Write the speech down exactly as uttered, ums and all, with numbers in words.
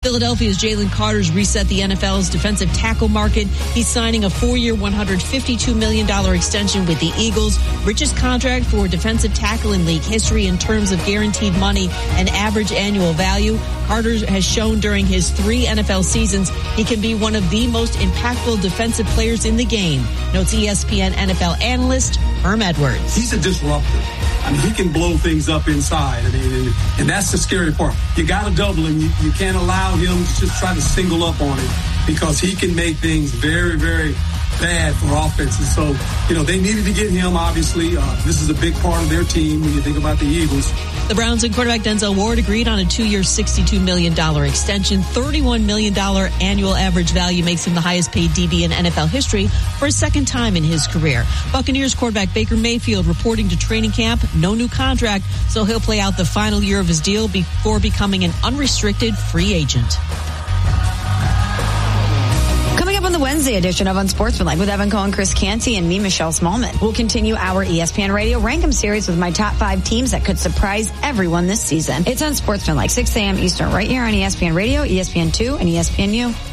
Philadelphia's Jalen Carter's reset the N F L's defensive tackle market. He's signing a four-year, one hundred fifty-two million dollars extension with the Eagles, richest contract for defensive tackle in league history in terms of guaranteed money and average annual value. Carter has shown during his three N F L seasons he can be one of the most impactful defensive players in the game, notes E S P N N F L analyst Herm Edwards. He's a disruptor. I mean, he can blow things up inside. I mean, and, and that's the scary part. You got to double him. You, you can't allow him to just try to single up on it because he can make things very, very bad for offenses. So, you know, they needed to get him, obviously. Uh, this is a big part of their team when you think about the Eagles. The Browns and quarterback Denzel Ward agreed on a two-year, sixty-two million dollars extension. thirty-one million dollars annual average value makes him the highest-paid D B in N F L history for a second time in his career. Buccaneers quarterback Baker Mayfield reporting to training camp. No new contract, so he'll play out the final year of his deal before becoming an unrestricted free agent. Coming up on the Wednesday edition of Unsportsmanlike with Evan Cohen, Chris Canty, and me, Michelle Smallman. We'll continue our E S P N Radio Rankem series with my top five teams that could surprise everyone this season. It's Unsportsmanlike, six a.m. Eastern, right here on E S P N Radio, E S P N two, and E S P N U.